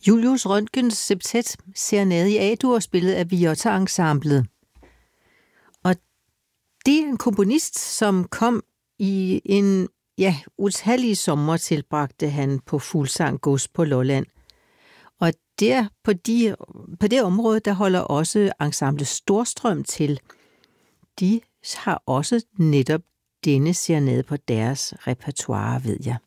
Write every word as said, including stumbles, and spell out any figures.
Julius Røntgens septet Serenade i A-dur, spillet af Viotta Ensemblet. Og det er en komponist, som kom i en, ja, utallige sommer tilbragte han på Fuglsang Gods på Lolland. Og der på, de, på det område, der holder også Ensemble Storstrøm til. De har også netop denne serenade på deres repertoire, ved jeg.